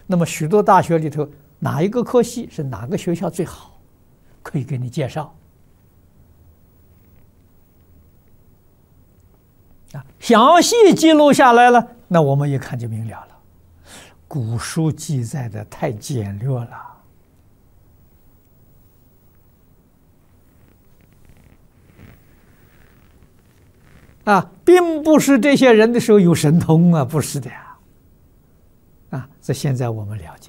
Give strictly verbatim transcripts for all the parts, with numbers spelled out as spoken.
那么许多大学里头，哪一个科系是哪个学校最好，可以给你介绍。啊，详细记录下来了，那我们一看就明了了。古书记载的太简略了。啊，并不是这些人的时候有神通啊，不是的呀。啊，这现在我们了解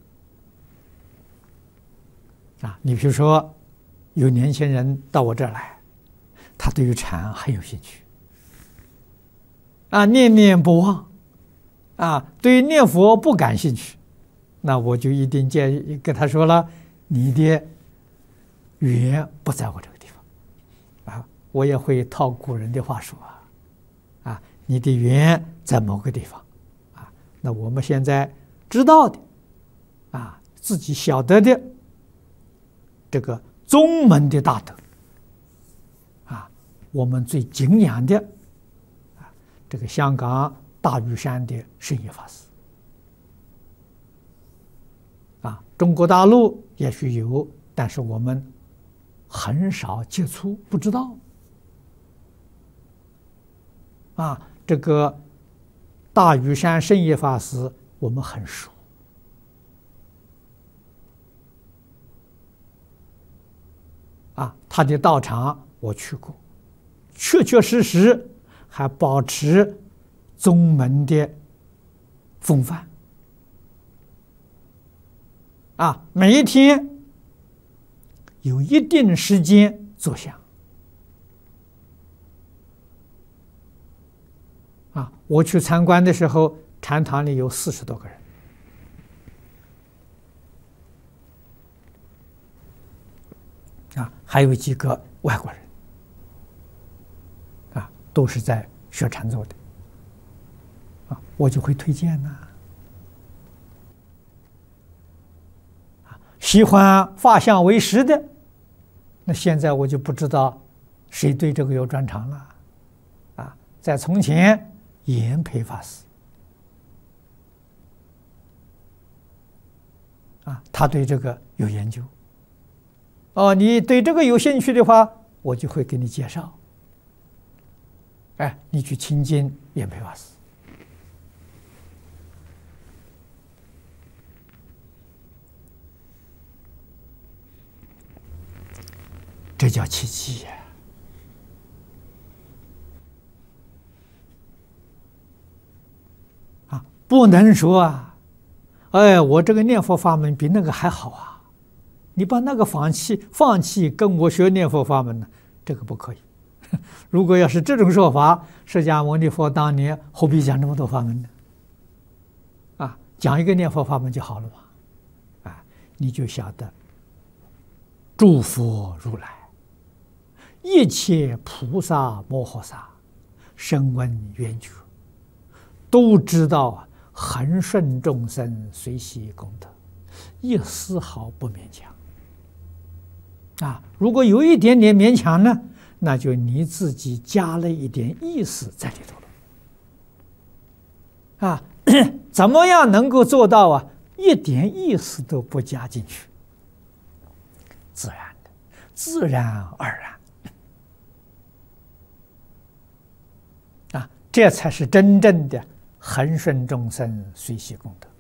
了。啊，你比如说，有年轻人到我这儿来，他对于禅很有兴趣。啊，念念不忘。啊，对于念佛不感兴趣，那我就一定建议跟他说了，你的缘不在我这个地方。啊，我也会套古人的话说啊，啊，你的缘在某个地方，啊，那我们现在知道的，啊，自己晓得的这个宗门的大德，啊，我们最敬仰的，啊，这个香港大屿山的圣严法师，啊，中国大陆也许有，但是我们很少接触，不知道。啊，这个大屿山圣严法师我们很熟。啊，他的道场我去过，确确实实还保持宗门的风范。啊，每一天有一定时间坐香。啊，我去参观的时候，禅堂里有四十多个人。啊，还有几个外国人。啊，都是在学禅坐的。啊，我就会推荐呐。啊，喜欢法相为师的，那现在我就不知道谁对这个有专长了。啊，在从前。严培法师，啊，他对这个有研究。哦，你对这个有兴趣的话，我就会给你介绍。哎，你去亲近严培法师，这叫奇迹呀！不能说啊，哎，我这个念佛法门比那个还好啊！你把那个放弃，放弃跟我学念佛法门呢？这个不可以。如果要是这种说法，释迦牟尼佛当年何必讲这么多法门呢？啊，讲一个念佛法门就好了嘛！啊，你就晓得，诸佛如来，一切菩萨摩诃萨，声闻缘觉，都知道啊。恒顺众生，随喜功德，一丝毫不勉强。啊，如果有一点点勉强呢，那就你自己加了一点意思在里头了。啊，怎么样能够做到啊？一点意思都不加进去，自然的，自然而然。啊，这才是真正的。恒顺众生，随喜功德。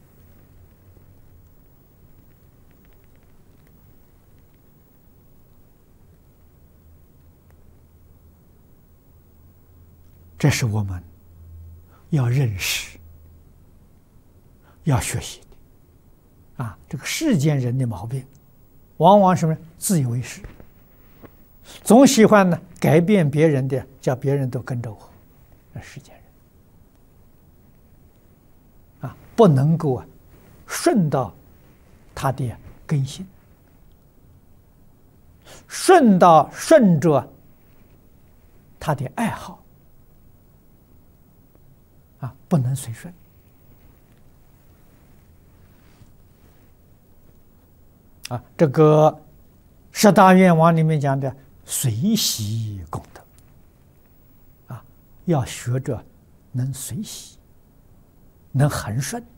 这是我们要认识、要学习的。啊，这个世间人的毛病，往往什么自以为是，总喜欢呢改变别人的，叫别人都跟着我。这世间人。啊，不能够啊，顺到他的根性，顺到顺着他的爱好，啊，不能随顺。啊，这个十大愿望里面讲的随喜功德，啊，要学着能随喜。能恒顺，